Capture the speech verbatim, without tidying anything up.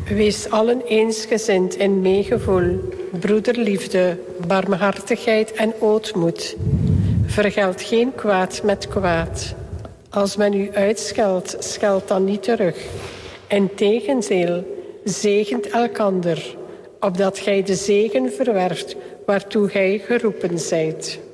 Wees allen eensgezind in meegevoel, broederliefde, barmhartigheid en ootmoed. Vergeld geen kwaad met kwaad. Als men u uitscheldt, scheld dan niet terug. Integendeel, zegent elkander, opdat gij de zegen verwerft waartoe gij geroepen zijt.